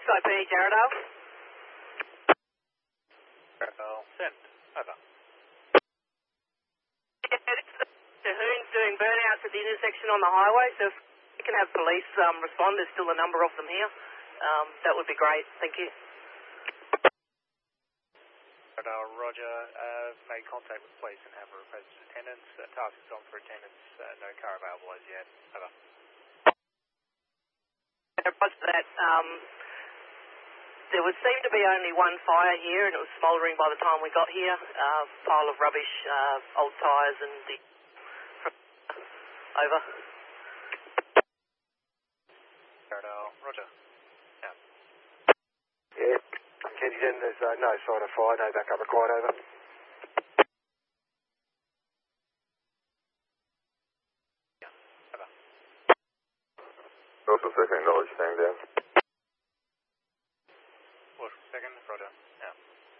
SIP, Jarradale. Jarradale, send. Over. Yeah, this is Cahoon's doing burnouts at the intersection on the highway, so if we can have police respond, there's still a number of them here. That would be great, thank you. Jarradale, roger. Made contact with police and have requested attendance. Task is on for attendance. No car available as yet. Over. Roger that. There would seem to be only one fire here, and it was smouldering by the time we got here. Pile of rubbish, old tyres and the... Over. Jarradale, roger. Yeah, Kensington, there's no sign of fire, no backup required, over. Over. Also second, knowledge, staying down. Second, roger. Yeah.